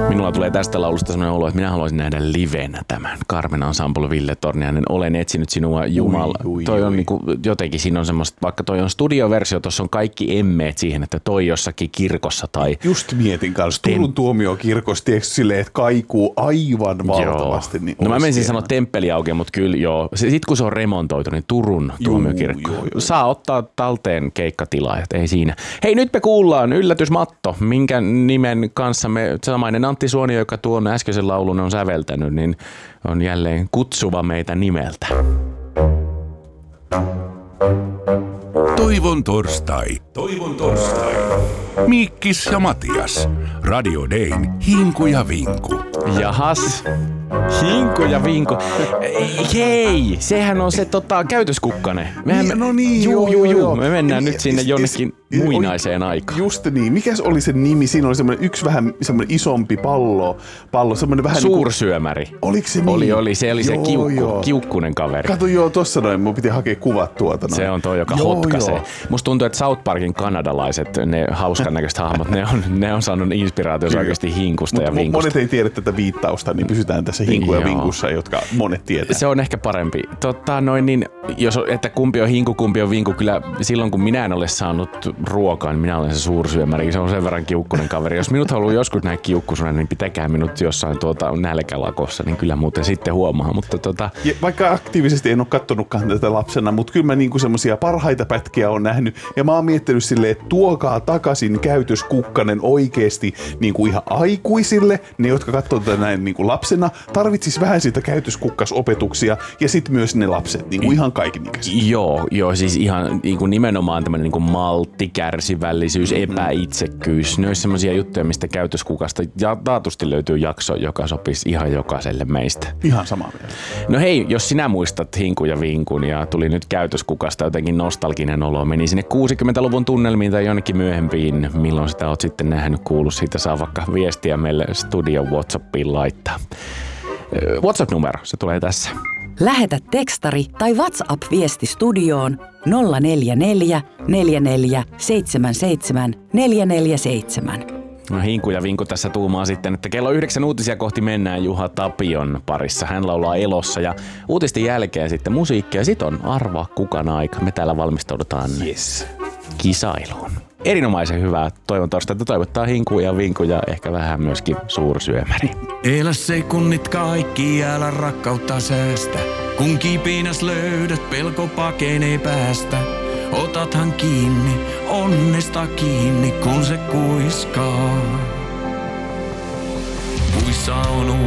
Minulla tulee tästä laulusta sellainen olo, että minä haluaisin nähdä livenä tämän Carmen Ensemble Ville Torniainen. Olen etsinyt sinua Jumala. Toi on niinku, jotenkin siinä on semmoista, vaikka toi on studioversio, tuossa on kaikki emmeet siihen, että toi jossakin kirkossa tai... Just mietin kanssa, Turun tuomiokirkossa, tiedätkö silleen, että kaikuu aivan valtavasti. Niin no mä menisin sanoa temppeliauke, mutta kyllä joo. Sitten kun se on remontoitu, niin Turun tuomiokirkko. Saa ottaa talteen keikkatilaa, ei siinä. Hei, nyt me kuullaan Yllätysmatto, minkä nimen kanssa me samainen Antti Suonio, joka tuon äskeisen laulun on säveltänyt, niin on jälleen kutsuva meitä nimeltä. Toivon torstai. Miikkis ja Matias. Radio Dayn Hinku ja Vinku. Jahas. Hinku ja Vinku. Hei, sehän on se käytöskukkanen. No niin, joo. Me mennään nyt sinne jonnekin muinaiseen aikaan. Just niin. Mikäs oli se nimi? Siinä oli semmoinen yksi vähän semmoinen isompi pallo semmoinen vähän suursyömäri. Niin kuin, oliko se niin? Oli. Se oli se kiukkunen kaveri. Kato tossa noin. Mun piti hakea kuvat tuota. Se on toi, joka hotkaisee. Musta tuntuu, että South Parkin kanadalaiset, ne hauskan näköiset hahmot, ne on saanut inspiraatiossa oikeasti hinkusta ja vinkusta. Monet ei tiedä tätä viittausta, niin pysytään tässä hinku ja vinkussa, jotka monet tietää. Se on ehkä parempi. Että kumpi on hinku, kumpi on vinku, kyllä silloin kun minä en ole saanut ruokaa, niin minä olen se suursyömäri. Se on sen verran kiukkunen kaveri. Jos minut haluaa joskus näin kiukkusena, niin pitäkää minut jossain nälkälakossa, niin kyllä muuten sitten huomaa. Mutta vaikka aktiivisesti en ole kattonutkaan tätä lapsena, mutta kyllä mä niinku semmosia parhaita pätkiä on nähnyt. Ja mä oon miettinyt silleen, että tuokaa takaisin käytöskukkanen oikeesti niinku ihan aikuisille. Ne, jotka katsoo tätä näin niinku lapsena, tarvitsis vähän sitä käytöskukkasopetuksia ja sitten myös ne lapset, niinku ihan kaikenikäiset. Joo, siis ihan niinku nimenomaan tämmönen niinku maltti, kärsivällisyys, epäitsekkyys. Ne olisi semmosia juttuja, mistä käytöskukasta taatusti löytyy jakso, joka sopisi ihan jokaiselle meistä. Ihan samaa mieltä. No hei, jos sinä muistat Hinku ja Vinkun ja tuli nyt käytöskukasta jotenkin nostalginen olo, meni sinne 60-luvun tunnelmiin tai jonnekin myöhempiin, milloin sitä oot sitten nähnyt, kuullut, siitä saa vaikka viestiä meille studio WhatsAppiin laittaa. WhatsApp-numero, se tulee tässä. Lähetä tekstari tai WhatsApp-viesti studioon 044 44 77 447. No Hinku ja Vinku tässä tuumaa sitten, että kello 9 uutisia kohti mennään Juha Tapion parissa. Hän laulaa Elossa ja uutisten jälkeen sitten musiikkia. Sitten on Arvaa kukan aika. Me täällä valmistaudutaan kisailuun. Erinomaisen hyvää toivon torstaita. Toivottaa Hinku ja Vinku ja ehkä vähän myöskin suursyömäri. Elä sekunnit kaikki, älä rakkautta säästä. Kun kipinas löydät, pelko pakenee päästä. Otathan kiinni, onnesta kiinni, kun se kuiskaa. Puissa on